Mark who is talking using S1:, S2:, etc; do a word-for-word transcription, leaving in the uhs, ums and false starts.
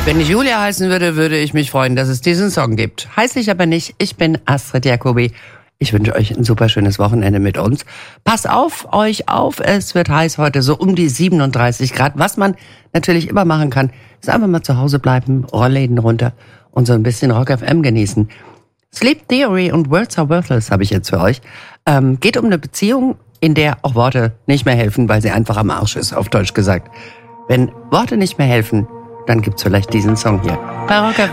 S1: Wenn ich Julia heißen würde, würde ich mich freuen, dass es diesen Song gibt. Heiße ich aber nicht. Ich bin Astrid Jacobi. Ich wünsche euch ein super schönes Wochenende mit uns. Passt auf euch auf. Es wird heiß heute, so um die siebenunddreißig Grad. Was man natürlich immer machen kann, ist einfach mal zu Hause bleiben, Rollläden runter und so ein bisschen Rock F M genießen. Sleep Theory und Words Are Worthless habe ich jetzt für euch. Ähm, geht um eine Beziehung, in der auch Worte nicht mehr helfen, weil sie einfach am Arsch ist, auf Deutsch gesagt. Wenn Worte nicht mehr helfen, dann gibt's vielleicht diesen Song hier bei Rock F M.